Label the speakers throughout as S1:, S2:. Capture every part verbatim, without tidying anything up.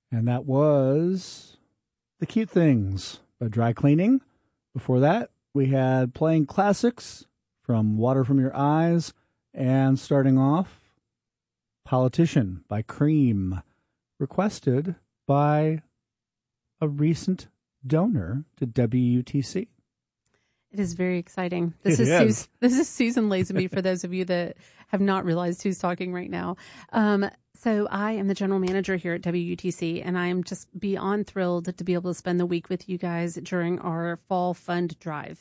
S1: And that was The Cute Things by Dry Cleaning. Before that, we had Playing Classics from Water From Your Eyes. And starting off, Politician by Cream, requested by a recent donor to W U T C.
S2: It is very exciting. This
S1: It
S2: is,
S1: is.
S2: Susan, this is Susan Lazenby, for those of you that have not realized who's talking right now. Um, so I am the general manager here at W U T C, and I am just beyond thrilled to be able to spend the week with you guys during our fall fund drive.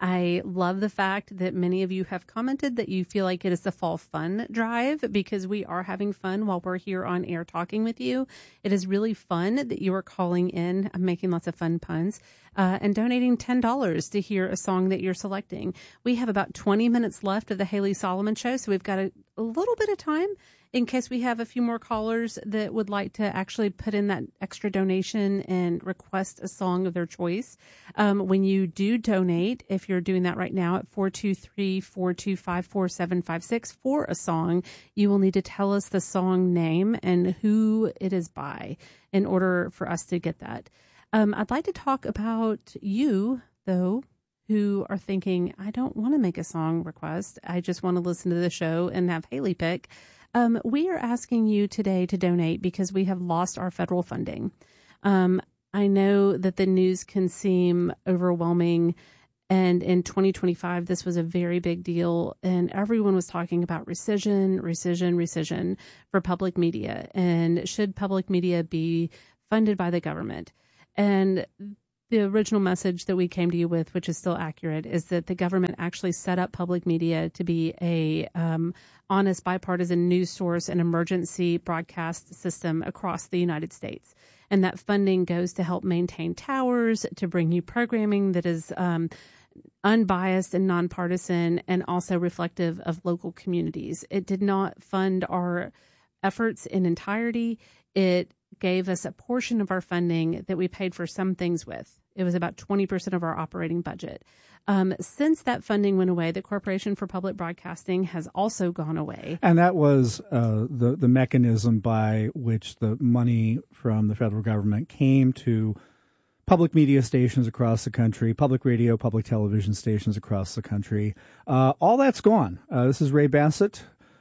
S2: I love the fact that many of you have commented that you feel like it is the fall fun drive, because we are having fun while we're here on air talking with you. It is really fun that you are calling in. I'm making lots of fun puns. Uh, and donating ten dollars to hear a song that you're selecting. We have about twenty minutes left of the Haley Solomon Show, so we've got a, a little bit of time in case we have a few more callers that would like to actually put in that extra donation and request a song of their choice. Um, when you do donate, if you're doing that right now at four two three, four two five, four seven five six for a song, you will need to tell us the song name and who it is by in order for us to get that. Um, I'd like to talk about you, though, who are thinking, I don't want to make a song request. I just want to listen to the show and have Haley pick. Um, we are asking you today to donate because we have lost our federal funding. Um, I know that the news can seem overwhelming, and in twenty twenty-five, this was a very big deal, and everyone was talking about rescission, rescission, rescission for public media, and should public media be funded by the government? And the original message that we came to you with, which is still accurate, is that the government actually set up public media to be a um, honest, bipartisan news source and emergency broadcast system across the United States. And that funding goes to help maintain towers, to bring you programming that is um, unbiased and nonpartisan, and also reflective of local communities. It did not fund our efforts in entirety. It gave us a portion of our funding that we paid for some things with. It was about twenty percent of our operating budget. Um, since that funding went away, the Corporation for Public Broadcasting has also gone away.
S1: And that was uh, the, the mechanism by which the money from the federal government came to public media stations across the country, public radio, public television stations across the country. Uh, all that's gone. Uh, this is Ray Bassett,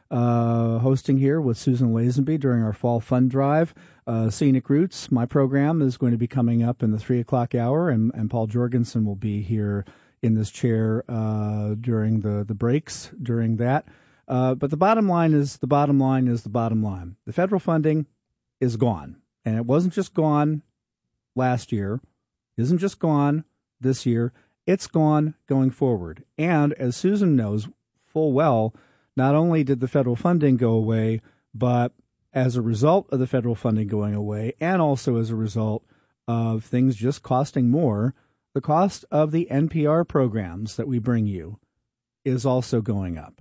S1: uh, hosting here with Susan Lazenby during our fall fund drive. Uh, Scenic Roots, my program, is going to be coming up in the three o'clock hour, and, and Paul Jorgensen will be here in this chair uh, during the, the breaks during that. Uh, but the bottom line is the bottom line is the bottom line. The federal funding is gone, and it wasn't just gone last year, isn't just gone this year. It's gone going forward. And as Susan knows full well, not only did the federal funding go away, but as a result of the federal funding going away, and also as a result of things just costing more, the cost of the N P R programs that we bring you is also going up.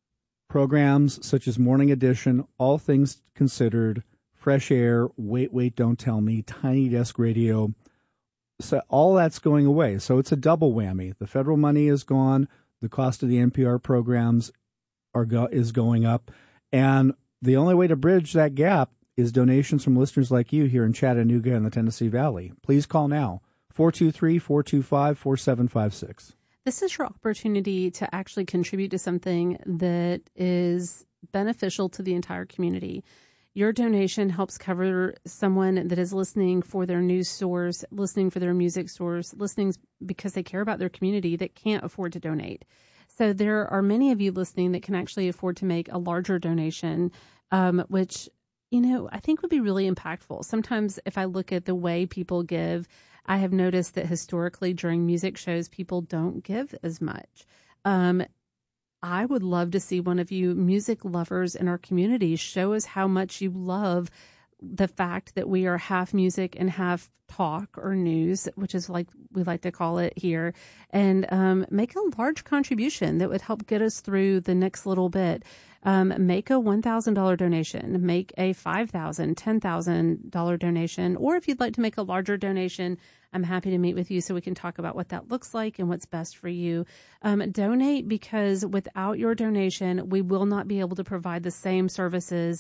S1: Programs such as Morning Edition, All Things Considered, Fresh Air, Wait, Wait, Don't Tell Me, Tiny Desk Radio, so all that's going away. So it's a double whammy. The federal money is gone. The cost of the N P R programs are go- is going up. And the only way to bridge that gap is donations from listeners like you here in Chattanooga and the Tennessee Valley. Please call now, four two three, four two five, four seven five six.
S2: This is your opportunity to actually contribute to something that is beneficial to the entire community. Your donation helps cover someone that is listening for their news source, listening for their music source, listening because they care about their community that can't afford to donate. So there are many of you listening that can actually afford to make a larger donation, um, which, you know, I think would be really impactful. Sometimes if I look at the way people give, I have noticed that historically during music shows, people don't give as much. Um, I would love to see one of you music lovers in our community show us how much you love the fact that we are half music and half talk or news, which is like we like to call it here, and um, make a large contribution that would help get us through the next little bit. Um, make a one thousand dollars donation, make a five thousand dollars, ten thousand dollars donation, or if you'd like to make a larger donation, I'm happy to meet with you so we can talk about what that looks like and what's best for you. Um, donate, because without your donation, we will not be able to provide the same services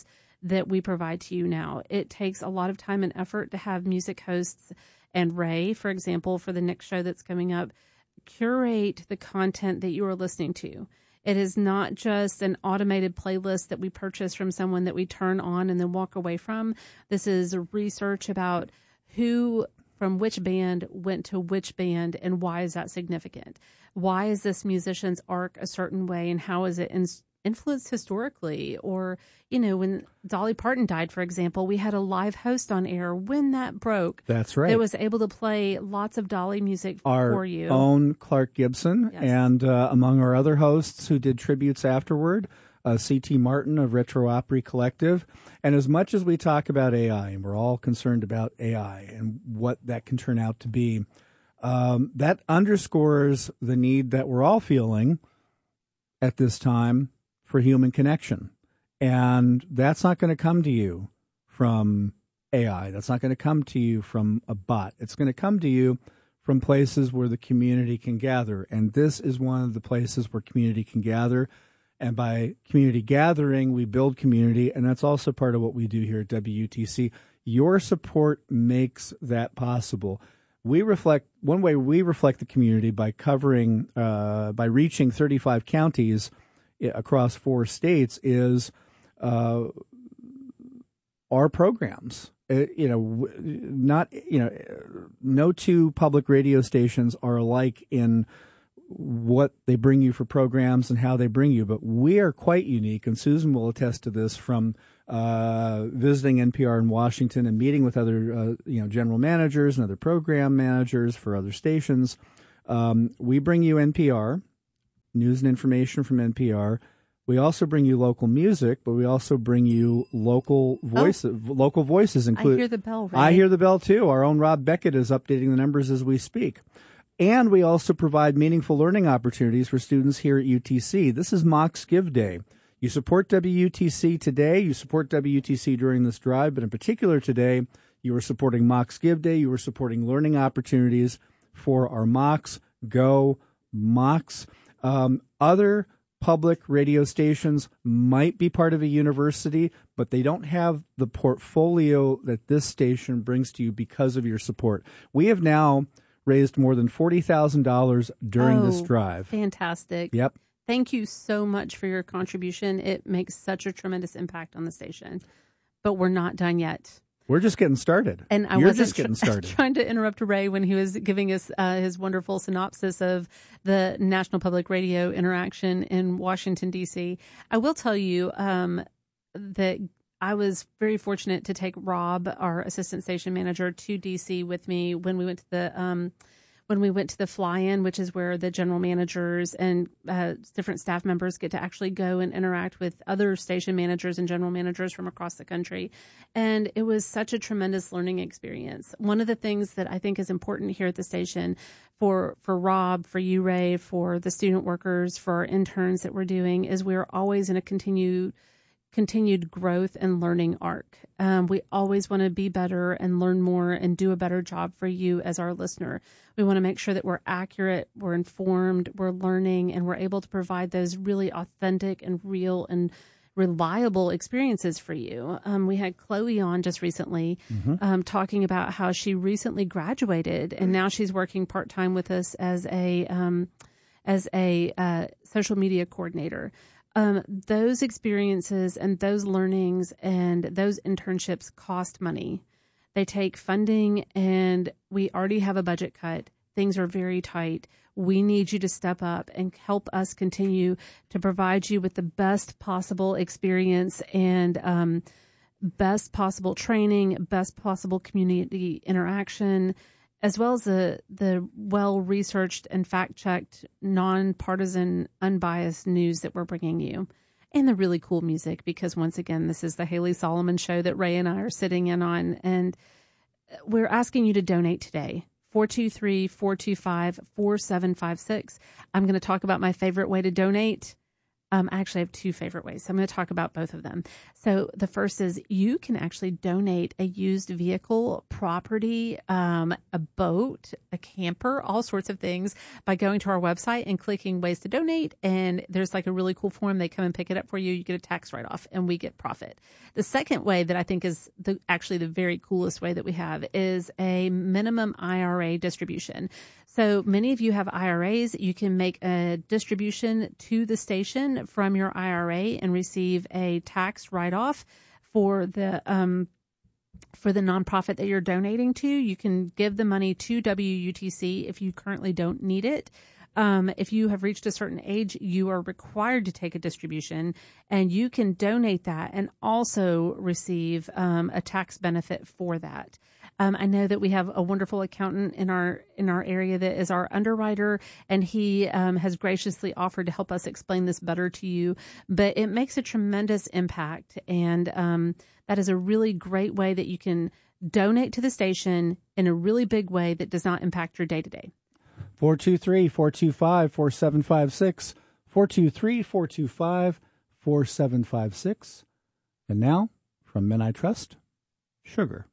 S2: that we provide to you now. It takes a lot of time and effort to have music hosts, and Ray, for example, for the next show that's coming up, curate the content that you are listening to. It is not just an automated playlist that we purchase from someone that we turn on and then walk away from. This is research about who from which band went to which band and why is that significant? Why is this musician's arc a certain way, and how is it in, influenced historically? Or, you know, when Dolly Parton died, for example, we had a live host on air when that broke.
S1: That's right.
S2: That was able to play lots of Dolly music
S1: our
S2: for you.
S1: Our own Clark Gibson,
S2: yes.
S1: and uh, among our other hosts who did tributes afterward, uh, C T Martin of Retro Opry Collective. And as much as we talk about A I, and we're all concerned about A I and what that can turn out to be, um, that underscores the need that we're all feeling at this time for human connection. And that's not going to come to you from A I. That's not going to come to you from a bot. It's going to come to you from places where the community can gather. And this is one of the places where community can gather. And by community gathering, we build community. And that's also part of what we do here at W U T C. Your support makes that possible. We reflect, one way we reflect the community by covering, uh, by reaching thirty-five counties across four states is uh, our programs. Uh, you know, not, you know, no two public radio stations are alike in what they bring you for programs and how they bring you, but we are quite unique, and Susan will attest to this from uh, visiting N P R in Washington and meeting with other, uh, you know, general managers and other program managers for other stations. Um, we bring you N P R, news and information from N P R. We also bring you local music, but we also bring you local voices. Oh, local voices include.
S2: I hear the bell. Right?
S1: I hear the bell too. Our own Rob Beckett is updating the numbers as we speak. And we also provide meaningful learning opportunities for students here at U T C. This is Mocs Give Day. You support W U T C today. You support W U T C during this drive, but in particular today, you are supporting Mocs Give Day. You are supporting learning opportunities for our Mocs. Go Mocs. Um, other public radio stations might be part of a university, but they don't have the portfolio that this station brings to you because of your support. We have now raised more than forty thousand dollars during
S2: oh,
S1: this drive.
S2: Fantastic.
S1: Yep.
S2: Thank you so much for your contribution. It makes such a tremendous impact on the station. But we're not done yet.
S1: We're just getting started.
S2: And I
S1: You're
S2: wasn't
S1: just getting
S2: tr-
S1: started.
S2: trying to interrupt Ray when he was giving us uh, his wonderful synopsis of the National Public Radio interaction in Washington, D C. I will tell you um, that I was very fortunate to take Rob, our assistant station manager, to D C with me when we went to the um, when we went to the fly-in, which is where the general managers and uh, different staff members get to actually go and interact with other station managers and general managers from across the country. And it was such a tremendous learning experience. One of the things that I think is important here at the station for, for Rob, for you, Ray, for the student workers, for our interns that we're doing is we're always in a continued continued growth and learning arc. Um, we always want to be better and learn more and do a better job for you as our listener. We want to make sure that we're accurate, we're informed, we're learning, and we're able to provide those really authentic and real and reliable experiences for you. Um, we had Chloe on just recently mm-hmm. um, talking about how she recently graduated and now she's working part-time with us as a um, as a uh, social media coordinator. Um, those experiences and those learnings and those internships cost money. They take funding, and we already have a budget cut. Things are very tight. We need you to step up and help us continue to provide you with the best possible experience and um, best possible training, best possible community interaction, as well as the the well-researched and fact-checked, non-partisan, unbiased news that we're bringing you. And the really cool music, because once again, this is the Haley Solomon Show that Ray and I are sitting in on. And we're asking you to donate today, four two three, four two five, four seven five six. I'm going to talk about my favorite way to donate. Um, I actually have two favorite ways. So I'm going to talk about both of them. So the first is you can actually donate a used vehicle, property, um, a boat, a camper, all sorts of things by going to our website and clicking ways to donate. And there's like a really cool form. They come and pick it up for you. You get a tax write-off and we get profit. The second way that I think is the actually the very coolest way that we have is a minimum I R A distribution. So many of you have I R As. You can make a distribution to the station from your I R A and receive a tax write-off for the um, for the nonprofit that you're donating to. You can give the money to W U T C if you currently don't need it. Um, if you have reached a certain age, you are required to take a distribution, and you can donate that and also receive um, a tax benefit for that. Um, I know that we have a wonderful accountant in our in our area that is our underwriter, and he um, has graciously offered to help us explain this better to you. But it makes a tremendous impact, and um, that is a really great way that you can donate to the station in a really big way that does not impact your day to day.
S1: four two three, four two five, four seven five six, four two three, four two five, four seven five six. And now, from Men I Trust, Sugar.